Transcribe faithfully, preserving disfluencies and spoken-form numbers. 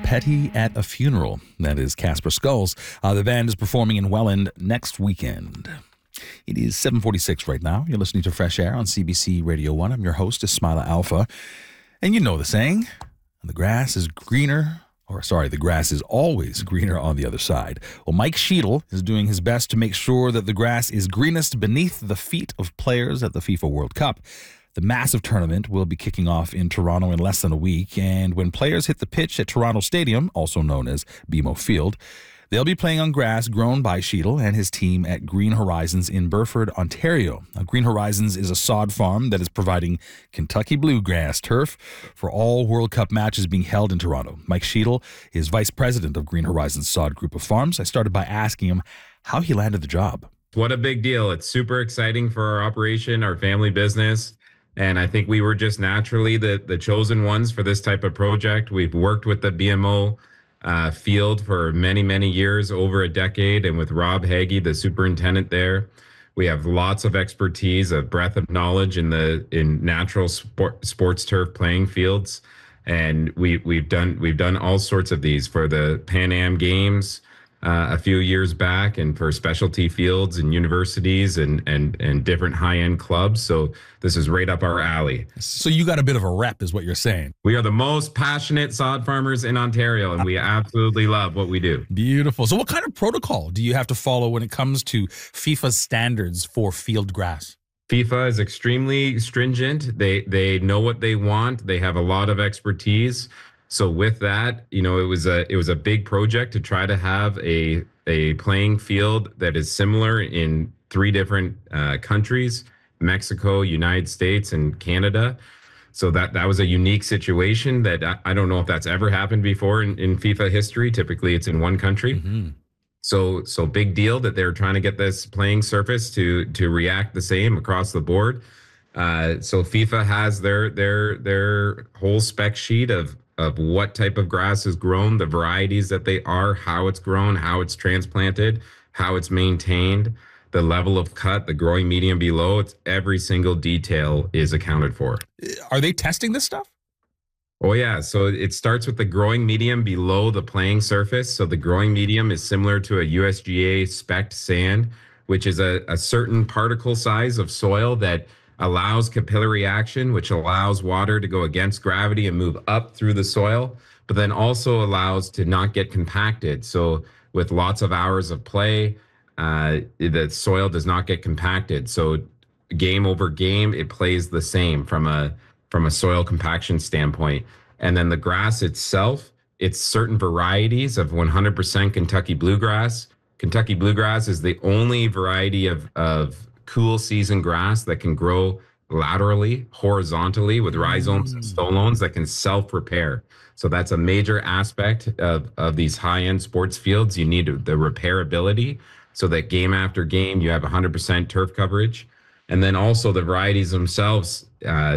Petty at a Funeral. That is Casper Skulls. Uh, the band is performing in Welland next weekend. It is seven forty-six right now. You're listening to Fresh Air on C B C Radio one. I'm your host, Ismaila Alpha. And you know the saying, the grass is greener, or sorry, the grass is always greener on the other side. Well, Mike Sheedle is doing his best to make sure that the grass is greenest beneath the feet of players at the FIFA World Cup. The massive tournament will be kicking off in Toronto in less than a week, and when players hit the pitch at Toronto Stadium, also known as B M O Field, they'll be playing on grass grown by Sheedle and his team at Green Horizons in Burford, Ontario. Now, Green Horizons is a sod farm that is providing Kentucky bluegrass turf for all World Cup matches being held in Toronto. Mike Sheedle is vice president of Green Horizons Sod Group of Farms. I started by asking him how he landed the job. What a big deal. It's super exciting for our operation, our family business. And I think we were just naturally the, the chosen ones for this type of project. We've worked with the B M O uh, field for many, many years, over a decade. And with Rob Hagee, the superintendent there, we have lots of expertise, a breadth of knowledge in the in natural sport, sports turf playing fields. And we, we've done we've done all sorts of these for the Pan Am Games Uh, a few years back, and for specialty fields and universities and and and different high-end clubs. So this is right up our alley. So you got a bit of a rep, is what you're saying. We are the most passionate sod farmers in Ontario, and we absolutely love what we do. Beautiful. So what kind of protocol do you have to follow when it comes to FIFA's standards for field grass? FIFA is extremely stringent. They they know what they want. They have a lot of expertise. So with that, you know, it was a it was a big project to try to have a a playing field that is similar in three different uh, countries: Mexico, United States, and Canada. So that that was a unique situation that I, I don't know if that's ever happened before in, in FIFA history. Typically, it's in one country. Mm-hmm. So so big deal that they're trying to get this playing surface to to react the same across the board. Uh, so FIFA has their their their whole spec sheet of. of what type of grass is grown, the varieties that they are, how it's grown, how it's transplanted, how it's maintained, the level of cut, the growing medium below. It's every single detail is accounted for. Are they testing this stuff? Oh, yeah. So it starts with the growing medium below the playing surface. So the growing medium is similar to a U S G A spec'd sand, which is a, a certain particle size of soil that allows capillary action, which allows water to go against gravity and move up through the soil, but then also allows to not get compacted. So with lots of hours of play, uh, the soil does not get compacted. So game over game, it plays the same from a from a soil compaction standpoint. And then the grass itself, it's certain varieties of one hundred percent Kentucky bluegrass. Kentucky bluegrass is the only variety of of cool season grass that can grow laterally, horizontally with rhizomes mm. and stolones that can self-repair. So that's a major aspect of, of these high-end sports fields. You need the repairability so that game after game, you have one hundred percent turf coverage. And then also the varieties themselves, uh,